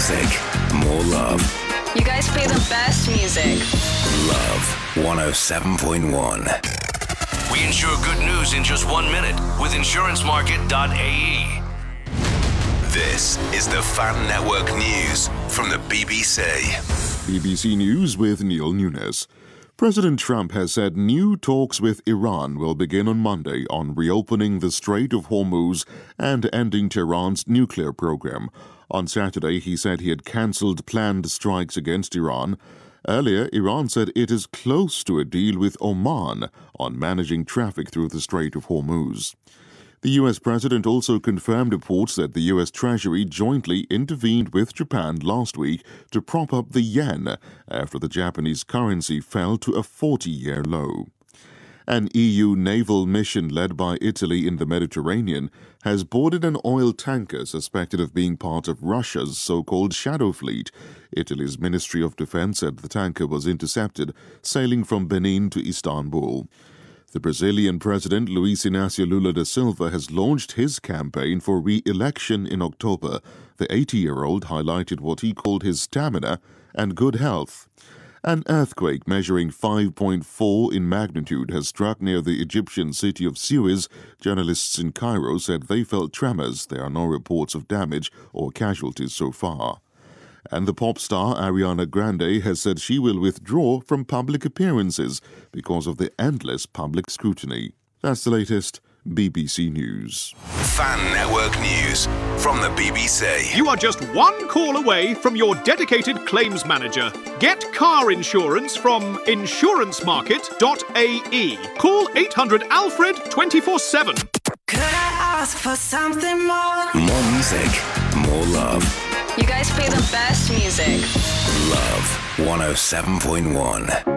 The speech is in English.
music, more love. You guys play the best music. Love 107.1. We insure good news in just 1 minute with insurancemarket.ae. This is the Fan Network News from the BBC. BBC News with Neil Nunes. President Trump has said new talks with Iran will begin on Monday on reopening the Strait of Hormuz and ending Tehran's nuclear program. On Saturday, he said he had cancelled planned strikes against Iran. Earlier, Iran said it is close to a deal with Oman on managing traffic through the Strait of Hormuz. The U.S. president also confirmed reports that the U.S. Treasury jointly intervened with Japan last week to prop up the yen after the Japanese currency fell to a 40-year low. An EU naval mission led by Italy in the Mediterranean has boarded an oil tanker suspected of being part of Russia's so-called shadow fleet. Italy's Ministry of Defense said the tanker was intercepted sailing from Benin to Istanbul. The Brazilian president, Luiz Inácio Lula da Silva, has launched his campaign for re-election in October. The 80-year-old highlighted what he called his stamina and good health. An earthquake measuring 5.4 in magnitude has struck near the Egyptian city of Suez. Journalists in Cairo said they felt tremors. There are no reports of damage or casualties so far. And the pop star Ariana Grande has said she will withdraw from public appearances because of the endless public scrutiny. That's the latest BBC News. Fan Network News from the BBC. You are just one call away from your dedicated claims manager. Get car insurance from insurancemarket.ae. Call 800-ALFRED 24/7. Could I ask for something more? More music, more love. You guys play the best music. Love 107.1.